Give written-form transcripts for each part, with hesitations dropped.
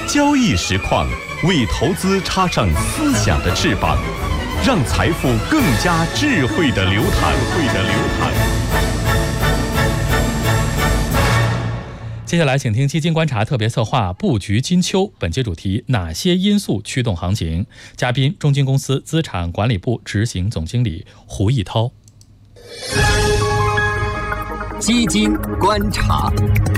交易实况，为投资插上思想的翅膀，让财富更加智慧的流淌。 接下来请听基金观察特别策划布局金秋，本节主题哪些因素驱动行情？嘉宾中金公司资产管理部执行总经理胡毅涛。 基金观察。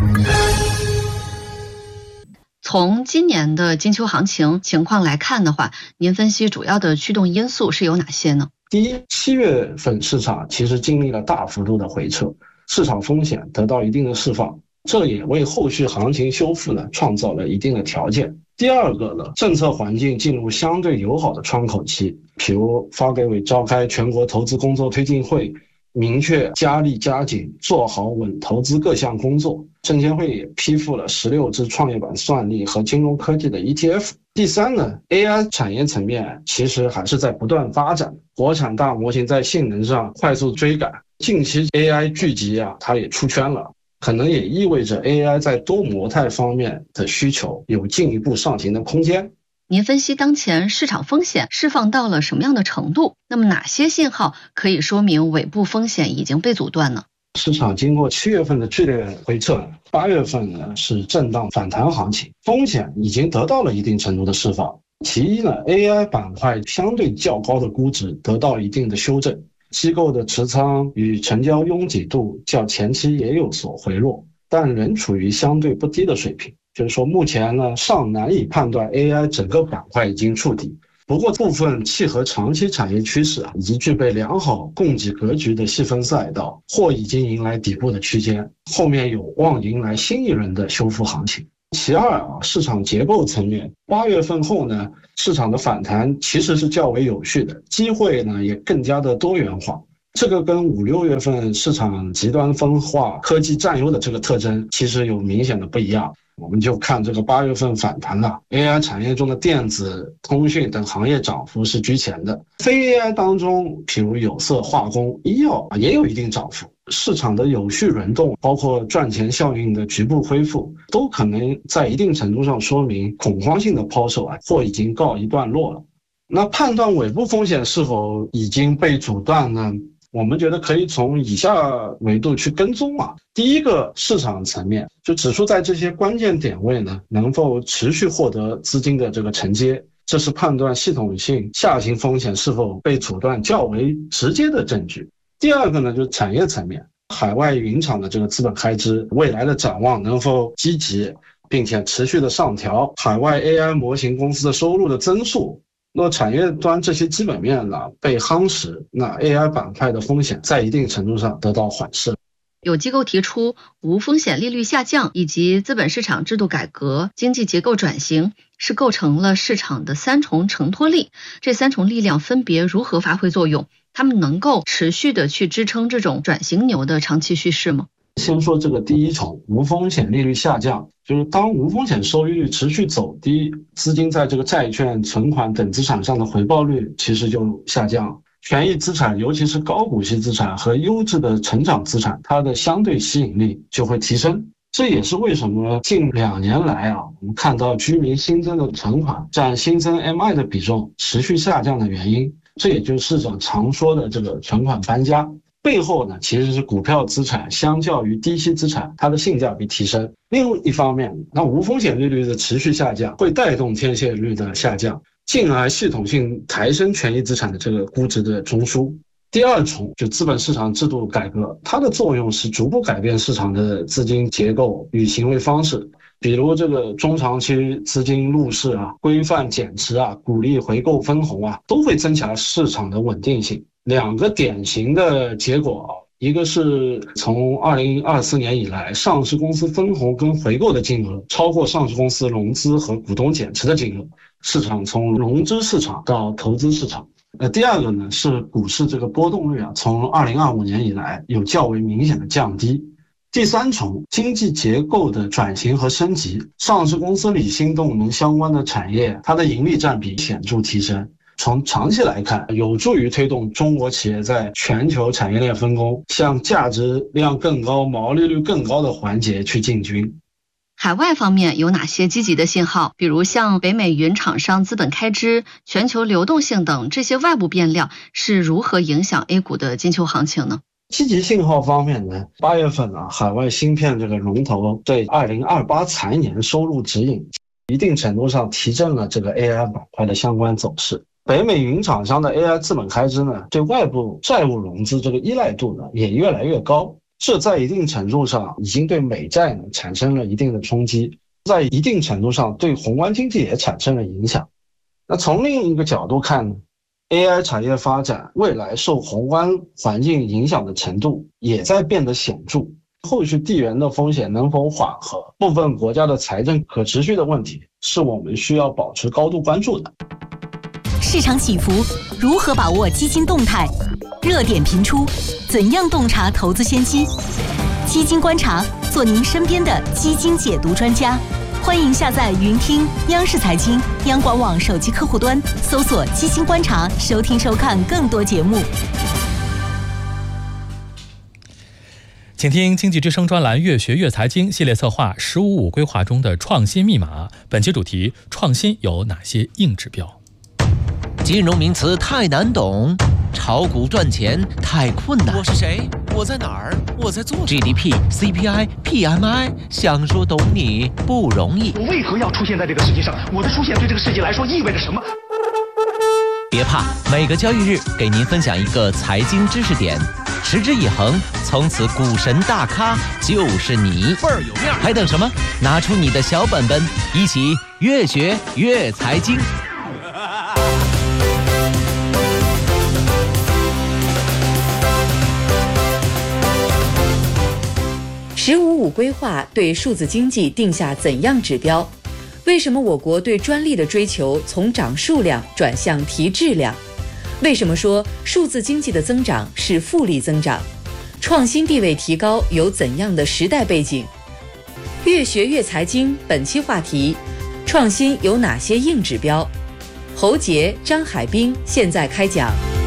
从今年的金秋行情情况来看的话，您分析主要的驱动因素是有哪些呢？ 第一，7月份市场其实经历了大幅度的回撤，市场风险得到一定的释放，这也为后续行情修复呢创造了一定的条件。第二个呢，政策环境进入相对友好的窗口期，比如发改委召开全国投资工作推进会，明确加力加紧做好稳投资各项工作。证监会也批复了16只创业板算力和金融科技的 ETF。第三呢 ，AI 产业层面其实还是在不断发展，国产大模型在性能上快速追赶，近期 AI 聚集它也出圈了，可能也意味着 AI 在多模态方面的需求有进一步上行的空间。 您分析当前市场风险释放到了什么样的程度？那么哪些信号可以说明尾部风险已经被阻断呢？ 市场经过7月份的剧烈回撤，8月份呢是震荡反弹行情，风险已经得到了一定程度的释放。其一呢 ，AI 板块相对较高的估值得到一定的修正，机构的持仓与成交拥挤度较前期也有所回落，但仍处于相对不低的水平。就是说目前呢尚难以判断 AI 整个板块已经触底，不过部分契合长期产业趋势以及具备良好供给格局的细分赛道或已经迎来底部的区间，后面有望迎来新一轮的修复行情。其二市场结构层面，8月份后呢，市场的反弹其实是较为有序的，机会呢也更加的多元化。这个跟5、6月份市场极端分化、科技占优的这个特征其实有明显的不一样。我们就看这个8月份反弹了 ，AI 产业中的电子、通讯等行业涨幅是居前的，非 AI 当中，譬如有色、化工、医药也有一定涨幅。市场的有序轮动，包括赚钱效应的局部恢复，都可能在一定程度上说明恐慌性的抛售或已经告一段落了。那判断尾部风险是否已经被阻断呢？我们觉得可以从以下维度去跟踪第一个，市场层面，就指数在这些关键点位呢，能否持续获得资金的这个承接，这是判断系统性下行风险是否被阻断较为直接的证据。第二个呢，就是产业层面，海外云厂的这个资本开支未来的展望能否积极，并且持续的上调海外 AI 模型公司的收入的增速。那产业端这些基本面呢被夯实，那 AI 板块的风险在一定程度上得到缓释。 有机构提出，无风险利率下降以及资本市场制度改革、经济结构转型是构成了市场的3重承托力。这3重力量分别如何发挥作用？它们能够持续的去支撑这种转型牛的长期趋势吗？ 先说这个第一重，无风险利率下降，就是当无风险收益率持续走低，资金在这个债券、存款等资产上的回报率其实就下降。权益资产，尤其是高股息资产和优质的成长资产，它的相对吸引力就会提升。这也是为什么近2年来我们看到居民新增的存款占新增 MI 的比重持续下降的原因。这也就是市场常说的这个存款搬家。背后呢，其实是股票资产相较于低息资产，它的性价比提升。另一方面，那无风险利率的持续下降，会带动贴现率的下降，进而系统性抬升权益资产的这个估值的中枢。第二重，就资本市场制度改革，它的作用是逐步改变市场的资金结构与行为方式，比如这个中长期资金入市规范减持鼓励回购分红都会增强市场的稳定性。2个典型的结果一个是从2024年以来，上市公司分红跟回购的金额超过上市公司融资和股东减持的金额，市场从融资市场到投资市场。第二个呢，是股市这个波动率从2025年以来有较为明显的降低。第三重，经济结构的转型和升级，上市公司里新动能相关的产业，它的盈利占比显著提升。从长期来看，有助于推动中国企业在全球产业链分工向价值量更高、毛利率更高的环节去进军。 海外方面有哪些积极的信号？比如像北美云厂商资本开支、全球流动性等这些外部变量是如何影响 A 股的金秋行情呢？ 积极信号方面呢，8月份海外芯片这个龙头对2028财年收入指引，一定程度上提振了这个 AI 板块的相关走势。北美云厂商的 AI 资本开支呢，对外部债务融资这个依赖度呢也越来越高，这在一定程度上已经对美债呢产生了一定的冲击，在一定程度上对宏观经济也产生了影响。那从另一个角度看呢， AI 产业发展未来受宏观环境影响的程度也在变得显著，后续地缘的风险能否缓和，部分国家的财政可持续的问题，是我们需要保持高度关注的。 市场起伏，如何把握基金动态？热点频出，怎样洞察投资先机？基金观察，做您身边的基金解读专家。欢迎下载云听央视财经、央广网手机客户端，搜索基金观察，收听收看更多节目。 请听经济之声专栏越学越财经系列策划“15.5规划”中的创新密码。本期主题：创新有哪些硬指标？ 金融名词太难懂，炒股赚钱太困难。 我是谁？我在哪儿？我在做什么 GDP、CPI、PMI， 想说懂你不容易。 我为何要出现在这个世界上？我的出现对这个世界来说意味着什么？ 别怕，每个交易日给您分享一个财经知识点，持之以恒，从此股神大咖就是你。 倍儿有面。 还等什么？拿出你的小本本，一起越学越财经。 15.5规划对数字经济定下怎样指标？为什么我国对专利的追求从涨数量转向提质量？为什么说数字经济的增长是复利增长？创新地位提高有怎样的时代背景？越学越财经本期话题：创新有哪些硬指标？侯杰、张海滨现在开讲。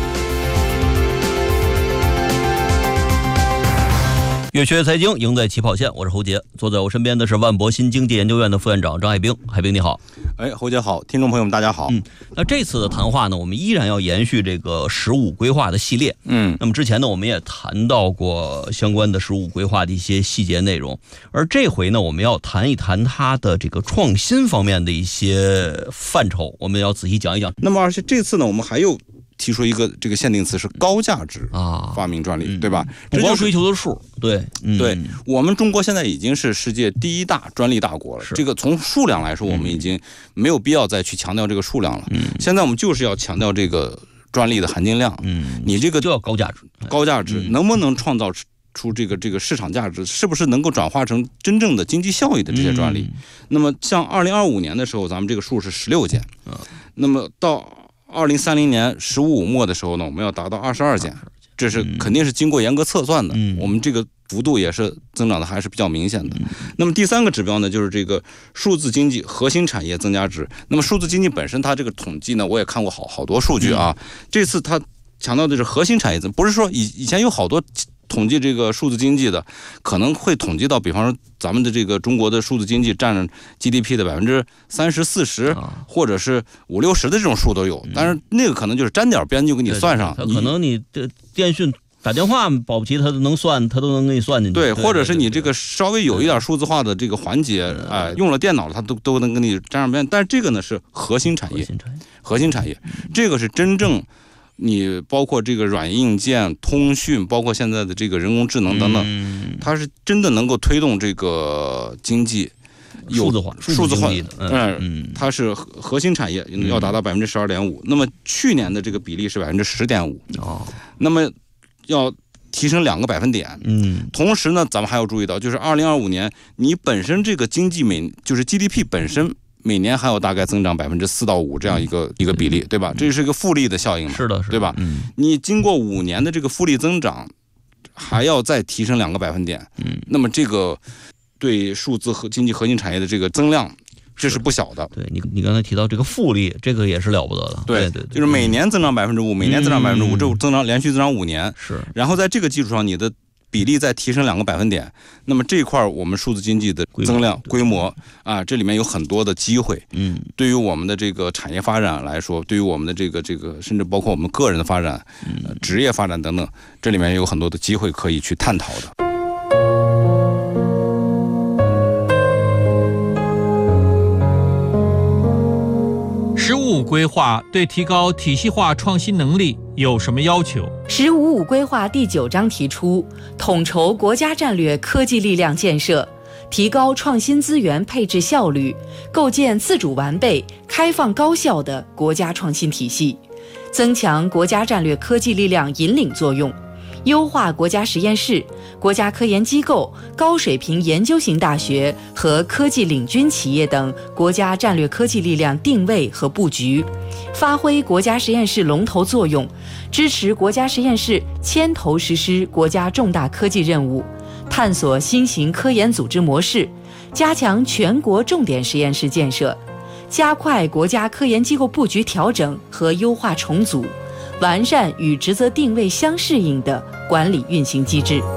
越学财经，赢在起跑线。我是侯杰，坐在我身边的是万博新经济研究院的副院长张海滨。海滨你好。 侯杰好，听众朋友们大家好。 那这次的谈话呢，我们依然要延续这个15规划的系列。那么之前呢，我们也谈到过相关的15规划的一些细节内容，而这回呢，我们要谈一谈它的这个创新方面的一些范畴，我们要仔细讲一讲。 那么而且这次呢，我们还又提出一个这个限定词是高价值发明专利，对吧？ 不光追求的数，对， 对，我们中国现在已经是世界第一大专利大国了。这个从数量来说，我们已经没有必要再去强调这个数量了。现在我们就是要强调这个专利的含金量。你这个就要高价值， 高价值能不能创造出这个市场价值，是不是能够转化成真正的经济效益的这些专利？那么像2025年的时候，咱们这个数是16件，那么到2030年15.5末的时候呢，我们要达到22件，这是肯定是经过严格测算的。我们这个幅度也是增长的还是比较明显的。那么第三个指标呢，就是这个数字经济核心产业增加值。那么数字经济本身它这个统计呢，我也看过好多数据啊。这次它强调的是核心产业增，不是说以前有好多统计这个数字经济的，可能会统计到，比方说咱们的这个中国的数字经济占 GDP 的30%-40%，或者是50-60%的这种数都有，但是那个可能就是沾点边就给你算上。 它可能你的电讯打电话保不齐它都能算，它都能给你算进去。 对，或者是你这个稍微有一点数字化的这个环节，用了电脑它都能给你沾上边。但是这个呢是核心产业，核心产业，这个是真正。你包括这个软硬件、通讯，包括现在的这个人工智能等等，它是真的能够推动这个经济数字化的。它是核心产业要达到12.5%，那么去年的这个比例是10.5%。那么要提升2个百分点。同时呢，咱们还要注意到，就是2025年你本身这个经济就是 GDP 本身。每年还有大概增长4%到5%这样一个比例，对吧？这是一个复利的效应嘛？ 是的， 对吧？你经过5年的这个复利增长，还要再提升2个百分点，那么这个对数字和经济核心产业的这个增量，这是不小的。 对你刚才提到这个复利，这个也是了不得的。对， 就是每年增长5%，每年增长5%，这增长连续增长5年。 是， 然后在这个基础上，你的比例再提升2个百分点，那么这一块我们数字经济的增量规模啊，这里面有很多的机会。对于我们的这个产业发展来说，对于我们的这个甚至包括我们个人的发展、职业发展等等，这里面有很多的机会可以去探讨的。 “15+5”规划对提高体系化创新能力有什么要求 ？“15+5”规划第9章提出，统筹国家战略科技力量建设，提高创新资源配置效率，构建自主完备、开放高效的国家创新体系，增强国家战略科技力量引领作用，优化国家实验室、国家科研机构、高水平研究型大学和科技领军企业等国家战略科技力量定位和布局，发挥国家实验室龙头作用，支持国家实验室牵头实施国家重大科技任务，探索新型科研组织模式，加强全国重点实验室建设，加快国家科研机构布局调整和优化重组，完善与职责定位相适应的管理运行机制。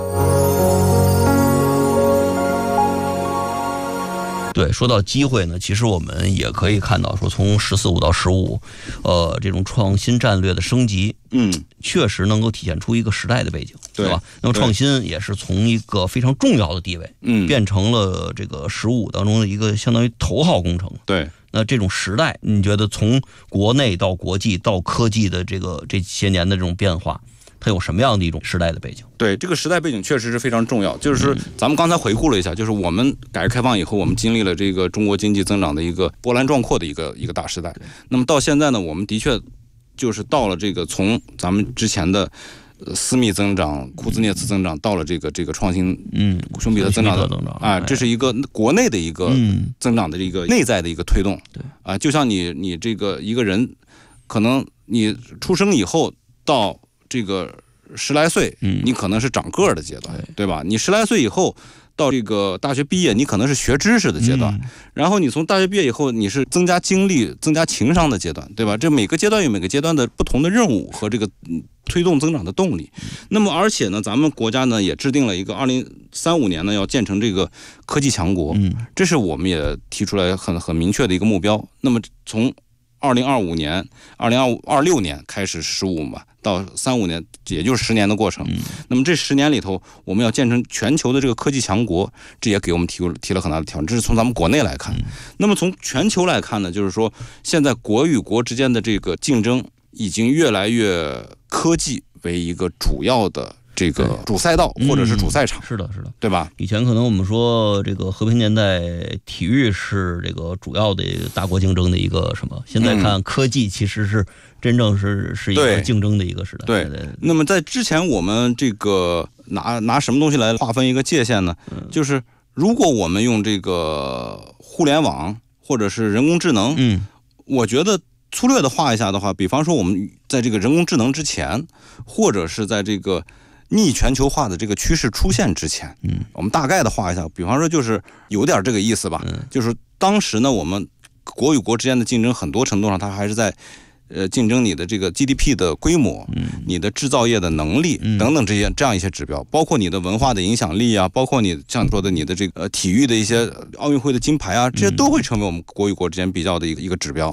对，说到机会呢，其实我们也可以看到，说从“14+5”到“15+5”，这种创新战略的升级，确实能够体现出一个时代的背景，对吧？那么创新也是从一个非常重要的地位，变成了这个“15+5”当中的一个相当于头号工程。 对。 那这种时代，你觉得从国内到国际到科技的这些年的这种变化，它有什么样的一种时代的背景？ 对，这个时代背景确实是非常重要。就是咱们刚才回顾了一下，就是我们改革开放以后，我们经历了这个中国经济增长的一个波澜壮阔的一个大时代。那么到现在呢，我们的确就是到了这个从咱们之前的私密增长、库兹涅茨增长，到了这个创新熊彼特增长的啊，这是一个国内的一个增长的一个内在的一个推动。对啊，就像你这个一个人，可能你出生以后到这个10来岁，你可能是长个儿的阶段，对吧？你10来岁以后到这个大学毕业，你可能是学知识的阶段，然后你从大学毕业以后，你是增加精力、增加情商的阶段，对吧？这每个阶段有每个阶段的不同的任务和这个推动增长的动力。那么而且呢，咱们国家呢也制定了一个2035年呢要建成这个科技强国，这是我们也提出来很明确的一个目标。那么从2025年、26年开始15嘛，到35年，也就是10年的过程。那么这10年里头，我们要建成全球的这个科技强国，这也给我们提了很大的挑战。这是从咱们国内来看。那么从全球来看呢，就是说现在国与国之间的这个竞争已经越来越科技为一个主要的这个主赛道或者是主赛场。 是的， 对吧？ 以前可能我们说这个和平年代体育是这个主要的大国竞争的一个什么，现在看科技其实是真正是一个竞争的一个时代。 对。那么在之前我们这个拿什么东西来划分一个界限呢？就是如果我们用这个互联网或者是人工智能，我觉得粗略的画一下的话，比方说我们在这个人工智能之前，或者是在这个逆全球化的这个趋势出现之前，我们大概的画一下，比方说就是有点这个意思吧，就是当时呢，我们国与国之间的竞争，很多程度上它还是在竞争你的这个 GDP 的规模，你的制造业的能力等等这样一些指标，包括你的文化的影响力啊，包括你像你说的你的这个体育的一些奥运会的金牌啊，这些都会成为我们国与国之间比较的一个指标。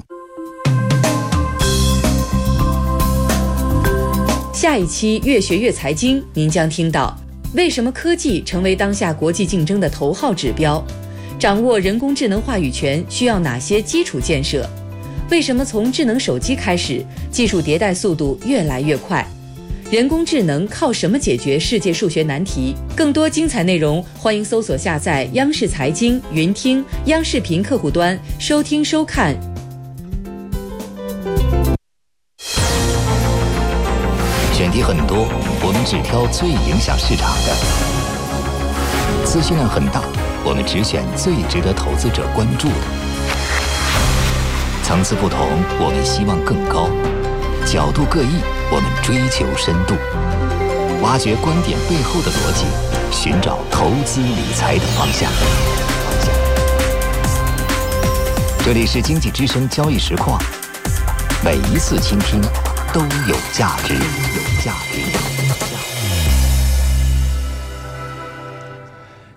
下一期越学越财经，您将听到为什么科技成为当下国际竞争的头号指标，掌握人工智能话语权需要哪些基础建设，为什么从智能手机开始，技术迭代速度越来越快，人工智能靠什么解决世界数学难题？更多精彩内容，欢迎搜索下载央视财经云听央视频客户端收听收看。 选题很多，我们只挑最影响市场的；资讯量很大，我们只选最值得投资者关注的。层次不同，我们希望更高；角度各异，我们追求深度。挖掘观点背后的逻辑，寻找投资理财的方向。这里是经济之声交易实况，每一次倾听都有价值。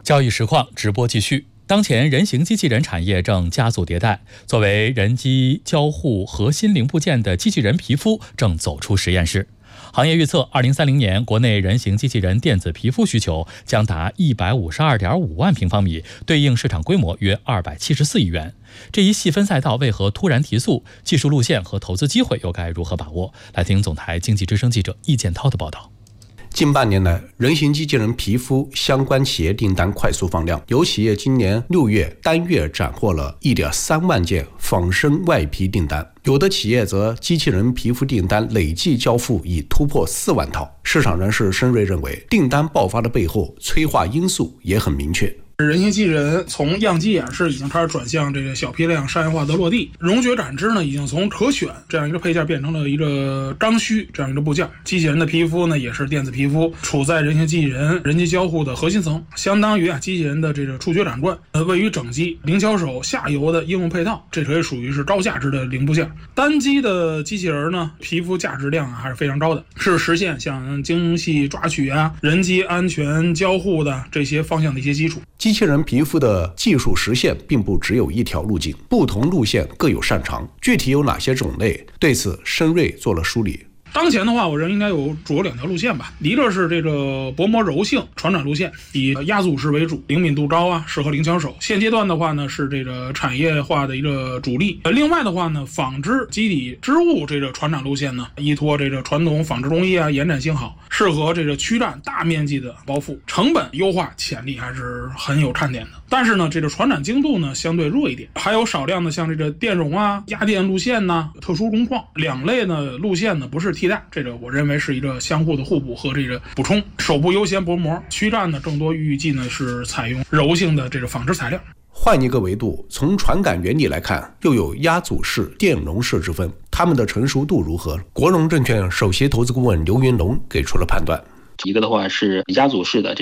交易实况直播继续。当前人形机器人产业正加速迭代，作为人机交互核心零部件的机器人皮肤正走出实验室。行业预测，2030年国内人形机器人电子皮肤需求将达152.5万平方米，对应市场规模约274亿元。这一细分赛道为何突然提速？技术路线和投资机会又该如何把握？来听总台经济之声记者易建涛的报道。 近半年来，人形机器人皮肤相关企业订单快速放量，有企业今年6月单月斩获了1.3万件仿生外皮订单，有的企业则机器人皮肤订单累计交付已突破4万套。市场人士申瑞认为，订单爆发的背后催化因素也很明确。 人形机器人从样机演示已经开始转向这个小批量商业化的落地，容觉展枝呢已经从可选这样一个配件变成了一个刚需这样一个部件。机器人的皮肤呢也是电子皮肤，处在人形机器人人机交互的核心层，相当于机器人的这个触觉感官，位于整机灵巧手下游的应用配套，这可以属于是高价值的零部件。单机的机器人呢，皮肤价值量还是非常高的，是实现像精细抓取人机安全交互的这些方向的一些基础。 机器人皮肤的技术实现并不只有一条路径，不同路线各有擅长，具体有哪些种类？对此，申瑞做了梳理。 当前的话，我认为应该有主要2条路线吧。一个是这个薄膜柔性传感路线，以压阻式为主，灵敏度高适合灵巧手。现阶段的话呢，是这个产业化的一个主力。另外的话呢，纺织基底织物这个传感路线呢，依托这个传统纺织工艺延展性好，适合这个驱战大面积的包覆，成本优化潜力还是很有看点的。但是呢，这个传感精度呢相对弱一点，还有少量的像这个电容压电路线特殊工况2类呢路线呢不是替代，这个我认为是一个相互的互补和这个补充。手部优先薄膜，驱战呢更多预计呢是采用柔性的这个纺织材料。 换一个维度，从传感原理来看，又有压阻式、电容式之分，它们的成熟度如何？国融证券首席投资顾问刘云龙给出了判断。 一个的话是压阻式的